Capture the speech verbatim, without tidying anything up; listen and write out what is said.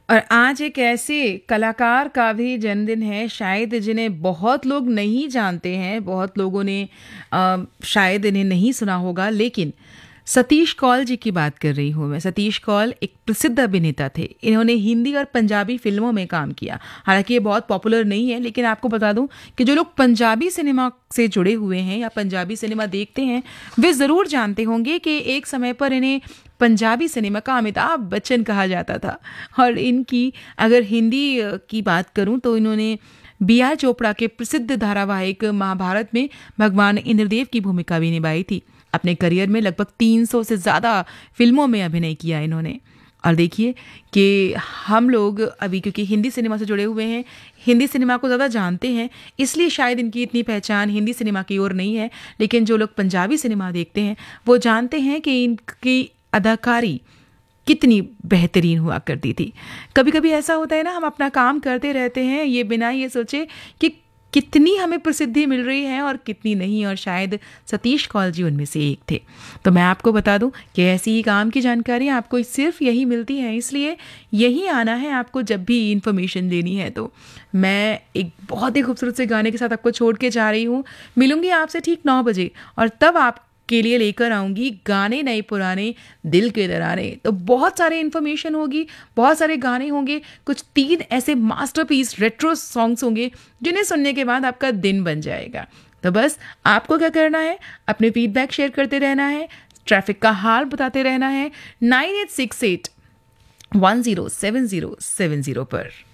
और आज एक ऐसे कलाकार का भी जन्मदिन है शायद जिन्हें बहुत लोग नहीं जानते हैं, बहुत लोगों ने अ, शायद इन्हें नहीं सुना होगा, लेकिन सतीश कौल जी की बात कर रही हूँ मैं। सतीश कौल एक प्रसिद्ध अभिनेता थे। इन्होंने हिंदी और पंजाबी फिल्मों में काम किया। हालांकि ये बहुत पॉपुलर नहीं है, लेकिन आपको बता दूं कि जो लोग पंजाबी सिनेमा से जुड़े हुए हैं या पंजाबी सिनेमा देखते हैं, वे ज़रूर जानते होंगे कि एक समय पर इन्हें पंजाबी सिनेमा का अमिताभ बच्चन कहा जाता था। और इनकी अगर हिंदी अ, की बात करूं तो इन्होंने बी आर चोपड़ा के प्रसिद्ध धारावाहिक महाभारत में भगवान इंद्रदेव की भूमिका भी निभाई थी। अपने करियर में लगभग तीन सौ से ज़्यादा फिल्मों में अभिनय किया इन्होंने। और देखिए कि हम लोग अभी क्योंकि हिंदी सिनेमा से जुड़े हुए हैं, हिंदी सिनेमा को ज़्यादा जानते हैं, इसलिए शायद इनकी इतनी पहचान हिंदी सिनेमा की ओर नहीं है। लेकिन जो लोग पंजाबी सिनेमा देखते हैं वो जानते हैं कि इनकी अदाकारी कितनी बेहतरीन हुआ करती थी। कभी कभी ऐसा होता है ना, हम अपना काम करते रहते हैं ये बिना ये सोचे कि कितनी हमें प्रसिद्धि मिल रही है और कितनी नहीं, और शायद सतीश कौल जी उनमें से एक थे। तो मैं आपको बता दूं कि ऐसी ही काम की जानकारी आपको सिर्फ यही मिलती है, इसलिए यही आना है आपको जब भी इन्फॉर्मेशन देनी है। तो मैं एक बहुत ही खूबसूरत से गाने के साथ आपको छोड़ के जा रही हूँ। मिलूंगी आपसे ठीक नौ बजे और तब आप के लिए लेकर आऊंगी गाने नए पुराने, दिल के दराने। तो बहुत सारे इन्फॉर्मेशन होगी, बहुत सारे गाने होंगे, कुछ तीन ऐसे मास्टरपीस रेट्रो सॉन्ग्स होंगे जिन्हें सुनने के बाद आपका दिन बन जाएगा। तो बस आपको क्या करना है, अपने फीडबैक शेयर करते रहना है, ट्रैफिक का हाल बताते रहना है nine eight six eight one zero seven zero seven zero पर।